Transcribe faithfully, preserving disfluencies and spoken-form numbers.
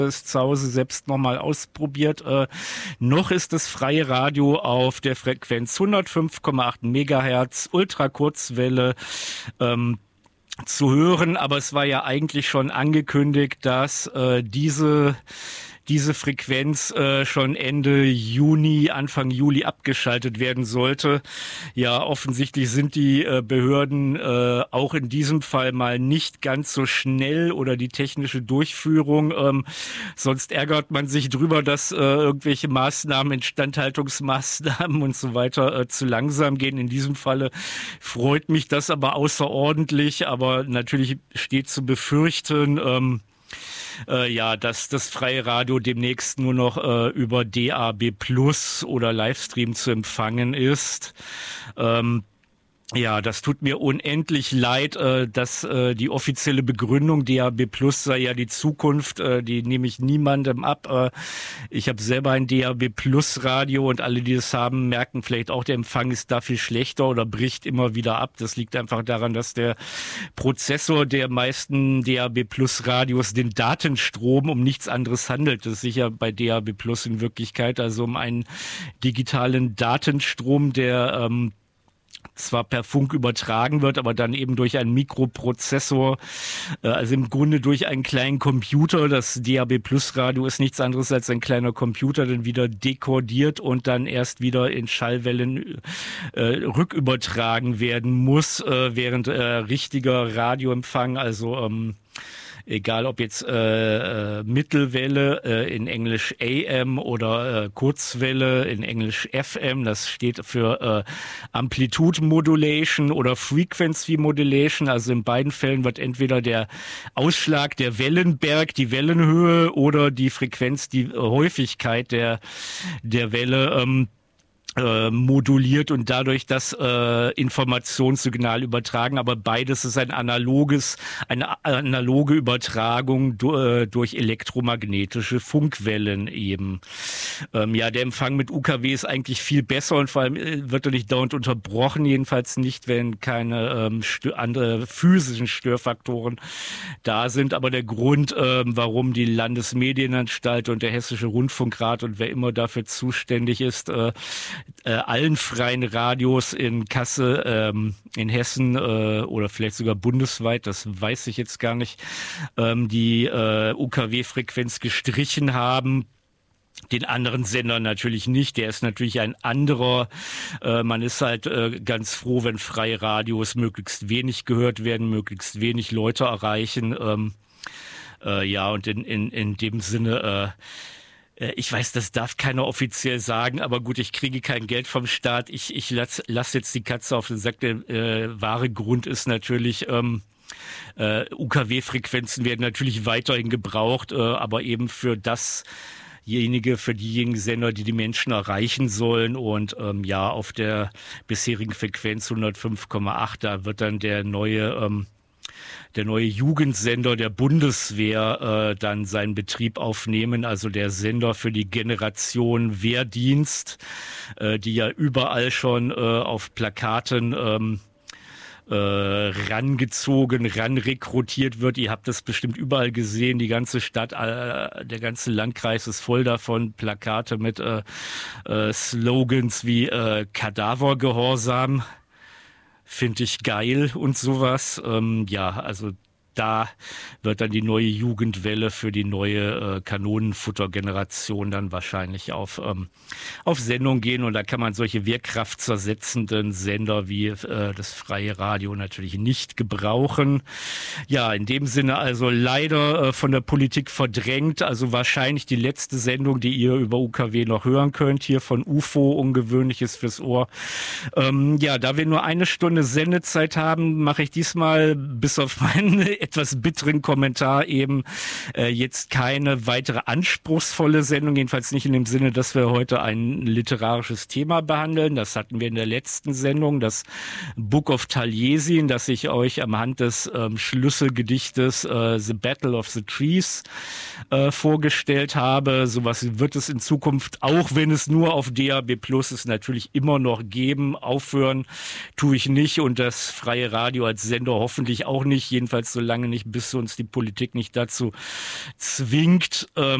es zu Hause selbst nochmal ausprobiert. Äh, noch ist das freie Radio auf der Frequenz hundertfünf Komma acht Megahertz, Ultrakurzwelle, ähm, zu hören, aber es war ja eigentlich schon angekündigt, dass äh, diese diese Frequenz äh, schon Ende Juni, Anfang Juli abgeschaltet werden sollte. Ja, offensichtlich sind die äh, Behörden äh, auch in diesem Fall mal nicht ganz so schnell oder die technische Durchführung. Ähm, sonst ärgert man sich drüber, dass äh, irgendwelche Maßnahmen, Instandhaltungsmaßnahmen und so weiter äh, zu langsam gehen. In diesem Falle freut mich das aber außerordentlich, aber natürlich steht zu befürchten, ähm, Äh, ja, dass das freie Radio demnächst nur noch äh, über D A B Plus oder Livestream zu empfangen ist. Ähm, Ja, das tut mir unendlich leid, äh, dass äh, die offizielle Begründung D A B Plus sei ja die Zukunft, äh, die nehme ich niemandem ab. Äh, ich habe selber ein D A B Plus Radio und alle, die es haben, merken vielleicht auch, der Empfang ist da viel schlechter oder bricht immer wieder ab. Das liegt einfach daran, dass der Prozessor der meisten D A B Plus Radios den Datenstrom um nichts anderes handelt. Das ist sicher bei D A B Plus in Wirklichkeit also um einen digitalen Datenstrom, der ähm, zwar per Funk übertragen wird, aber dann eben durch einen Mikroprozessor, äh, also im Grunde durch einen kleinen Computer. Das D A B Plus Radio ist nichts anderes als ein kleiner Computer, dann wieder dekodiert und dann erst wieder in Schallwellen äh, rückübertragen werden muss, äh, während äh, richtiger Radioempfang, also ähm, egal ob jetzt äh, äh, Mittelwelle, äh, in Englisch A M oder äh, Kurzwelle, in Englisch F M, das steht für äh, Amplitude Modulation oder Frequency Modulation. Also in beiden Fällen wird entweder der Ausschlag, der Wellenberg, die Wellenhöhe oder die Frequenz, die äh, Häufigkeit der, der Welle ähm, Äh, moduliert und dadurch das äh, Informationssignal übertragen, aber beides ist ein analoges, eine analoge Übertragung du, äh, durch elektromagnetische Funkwellen eben. Ähm, ja, der Empfang mit U K W ist eigentlich viel besser und vor allem äh, wird er nicht dauernd unterbrochen, jedenfalls nicht, wenn keine ähm, stö- andere physischen Störfaktoren da sind, aber der Grund, äh, warum die Landesmedienanstalt und der Hessische Rundfunkrat und wer immer dafür zuständig ist, äh, Äh, allen freien Radios in Kassel, ähm, in Hessen äh, oder vielleicht sogar bundesweit, das weiß ich jetzt gar nicht, ähm, die äh, U K W-Frequenz gestrichen haben. Den anderen Sender natürlich nicht, der ist natürlich ein anderer. Äh, man ist halt äh, ganz froh, wenn freie Radios möglichst wenig gehört werden, möglichst wenig Leute erreichen. Ähm, äh, ja, und in, in, in dem Sinne... Äh, Ich weiß, das darf keiner offiziell sagen, aber gut, ich kriege kein Geld vom Staat. Ich, ich lasse lass jetzt die Katze auf den Sack. Der äh, wahre Grund ist natürlich, ähm, äh, U K W-Frequenzen werden natürlich weiterhin gebraucht, äh, aber eben für dasjenige, für diejenigen Sender, die die Menschen erreichen sollen. Und ähm, ja, auf der bisherigen Frequenz hundertfünf Komma acht, da wird dann der neue... Ähm, der neue Jugendsender der Bundeswehr äh, dann seinen Betrieb aufnehmen, also der Sender für die Generation Wehrdienst, äh, die ja überall schon äh, auf Plakaten ähm, äh, rangezogen, ranrekrutiert wird. Ihr habt das bestimmt überall gesehen, die ganze Stadt, äh, der ganze Landkreis ist voll davon, Plakate mit äh, äh, Slogans wie äh, Kadavergehorsam, finde ich geil und sowas. Ähm, ja, also da wird dann die neue Jugendwelle für die neue äh, Kanonenfutter-Generation dann wahrscheinlich auf, ähm, auf Sendung gehen. Und da kann man solche wehrkraftzersetzenden Sender wie äh, das freie Radio natürlich nicht gebrauchen. Ja, in dem Sinne also leider äh, von der Politik verdrängt. Also wahrscheinlich die letzte Sendung, die ihr über U K W noch hören könnt, hier von U F O, Ungewöhnliches fürs Ohr. Ähm, ja, da wir nur eine Stunde Sendezeit haben, mache ich diesmal bis auf meinen etwas bitteren Kommentar eben äh, jetzt keine weitere anspruchsvolle Sendung, jedenfalls nicht in dem Sinne, dass wir heute ein literarisches Thema behandeln. Das hatten wir in der letzten Sendung, das Book of Taliesin, das ich euch am Hand des ähm, Schlüsselgedichtes äh, The Battle of the Trees äh, vorgestellt habe. Sowas wird es in Zukunft, auch wenn es nur auf D A B Plus ist, natürlich immer noch geben. Aufhören tue ich nicht und das freie Radio als Sender hoffentlich auch nicht, jedenfalls solange lange nicht, bis uns die Politik nicht dazu zwingt,